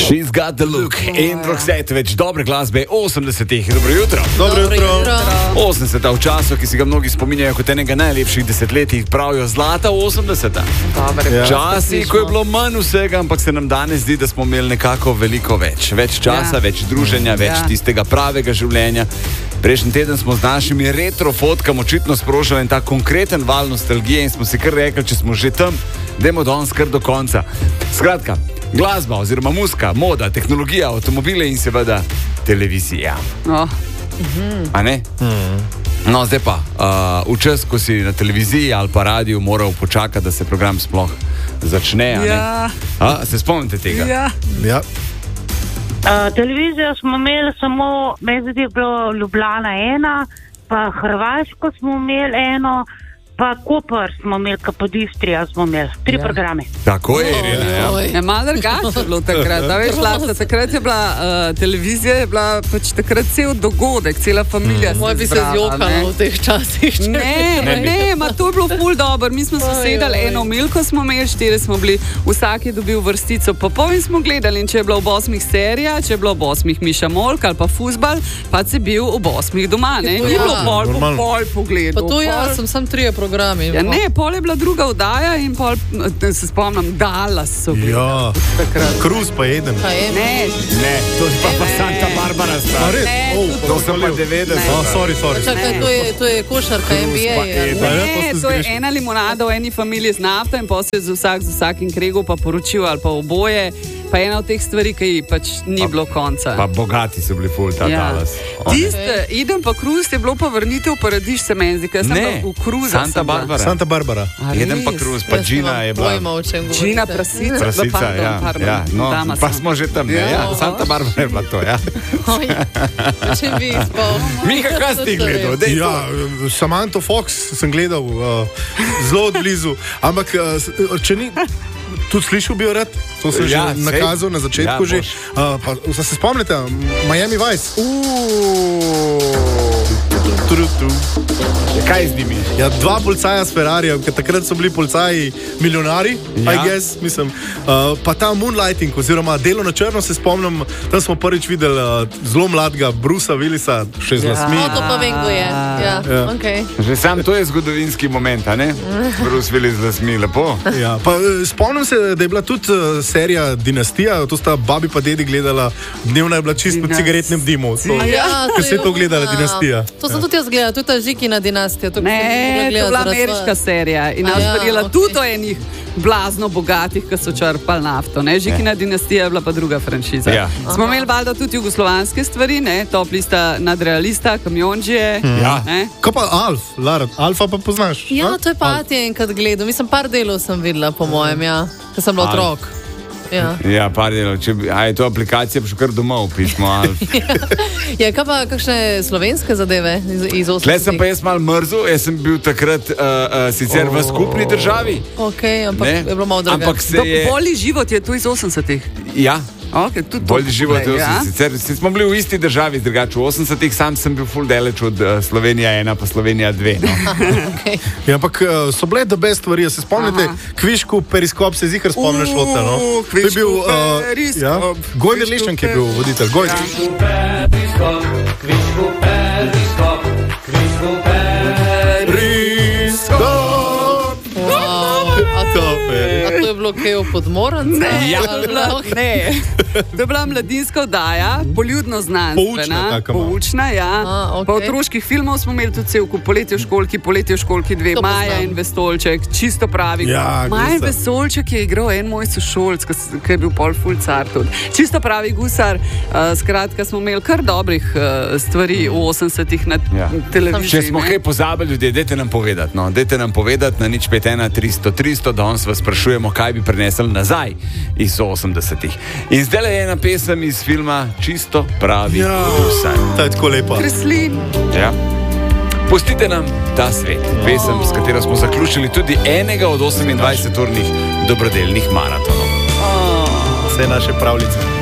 She's got the look. In Roxette, več dobre glasbe 80-ih. Dobro jutro. Dobro jutro. 80-ta v času, ki si ga mnogi spominjajo kot enega najlepših desetletij, pravijo zlata 80-ta. Časi, ko je bilo manj vsega, ampak se nam danes zdi, da smo imeli nekako veliko več. Več časa, več druženja, več tistega pravega življenja. Prejšnji teden smo z našimi retro fotkami očitno sprožili ta konkreten val nostalgije in smo si kar rekli, če smo že tam, dajmo danes kar do konca. Skratka, glasba oziroma muzika, moda, tehnologija, avtomobile in seveda televizija. A ne? No, zdaj pa, v čas, ko si na televiziji ali pa radiju moral počakati, da se program sploh začne, a ne? Se spomnite tega? Ja. Televizijo smo imeli samo, meni je bilo Ljubljana 1, pa Hrvaško smo imeli 1, pa Koper smo imeli, Kapodistrija smo imeli, 3 programe. Tako je, Irina, ja. Malo drugače je bilo takrat, da veš, Lasta, takrat je bila televizija, je bila pač takrat cel dogodek, cela familija se zbrala. Moj bi se zjokala v teh časih. Ne, to je bilo ful dobro, mi smo se sedali, eno milko smo imeli, 4 smo bili, vsak je dobil vrstico popov in smo gledali, in če je bilo v 8 serija, če je bilo v 8 Miša Molk ali pa fuzbal, pa si bil v 8 doma, ne? Ni bilo pol pogledov. Pa to jaz sem sam 3 programi. Ja, ne, pol je bila druga oddaja in pol, se spomnim, Dallas so bili. Ja, Kruz pa jeden. Ne, to je pa Santa Barbara stvar. To so pa 90. Sorry. Čakaj, to je košarka NBA. Ne, to je ena limonada v eni familiji z nafto in potem se z vsakim kregom pa poročil ali pa oboje. Pa ena od teh stvari, ki pač ni bilo konca. Pa bogati so bili ful ta Dallas. Idem pa Kruz, je bilo pa vrnitev v Paradiž, se meni zdi, ker sem pa v Kruza. Santa Barbara. Idem pa Kruz, pa Gina je bila. Gina Prasica, ja. No, pa smo že tam, ne? Ja, Santa Barbara je bila to, ja. Če bi spomnil. Miha, kaj si ti gledal? Ja, Samantha Fox sem gledal zelo od blizu, ampak če ni... Tudi slišal bi jo rad, to sem že nakazal na začetku že. Pa se spomnite, Miami Vice. Kaj z njimi? Ja, 2 policaja s Ferrarijem, ker takrat so bili policaji milijonari, I guess, mislim. Pa ta Moonlighting, oziroma Delo na črno, se spomnim, tam smo prvič videli zelo mladega Brusa Willisa, še z lasmi. To pa vem, kdo je. Ja, okej. Že sam to je zgodovinski moment, a ne? Bruce Willis z lasmi, lepo. Ja, pa spomnim se, da je bila tudi serija Dinastija, to sta babi pa dedi gledala, dnevna je bila čist po cigaretnem dimu. Ker se je to gledala Dinastija. To sem tudi jaz gledala, tudi ta Žikina Dinastija. Ne, to je bila ameriška serija in nas verjela tudi o enih blazno bogatih, ki so črpali nafto. Žikina Dinastija je bila pa druga franšiza. Smo imeli valjda tudi jugoslovanske stvari, Top lista, Nadrealista, Kamionđije. Kaj pa Alfa pa poznaš? Ja, to je pa enkrat gledal. Mislim, par delov sem videla, po mojem, ker sem bila otrok. Ja, par delov. A je to aplikacija, pa še kar domov pismo Alf. Ja, kaj pa kakšne slovenske zadeve iz 80-ih? Tle sem pa jaz mal mrzel, jaz sem bil takrat sicer v skupni državi. Okej, ampak je bilo malo drugače. Bolji život je tu iz 80-ih. Ja. Bolj život je sicer smo bili v isti državi, drugače v 80-ih, sam sem bil ful daleč od Slovenija 1 pa Slovenija 2. Ja, ampak so bile the best stvari, se spomnite, Kvišku Periskop, se zihar spomniš lota, no? Kvišku Periskop. Goj Merliščan, ki je bil voditelj. Kvišku Periskop, Kvišku Periskop, Kvišku Periskop. A to je bilo kaj v Podmornici? Ne. To je bila mladinska oddaja, poljudno znanstvena, poučna, Pa otroških filmov smo imeli tudi cel kup, Poletje v školki 2, Maja in Vesoljček, čisto pravi. Maja in Vesoljček je igral en moj sošolc, ki je bil pol ful car tudi. Čisto pravi gusar, skratka smo imeli kar dobrih stvari v 80-ih na televiziji. Če smo kaj pozabili, ljudje, dajte nam povedati na 051 300 300, danes vas sprašujemo, kaj bi prenesli nazaj iz 80-ih. In zdaj je ena pesem iz filma Čisto pravi gusar. Ta je tako lepa. Kreslin. Ja. Pustite nam ta svet. Pesem, s katero smo zaključili tudi enega od 28-urnih dobrodelnih maratonov. Vse naše pravljice.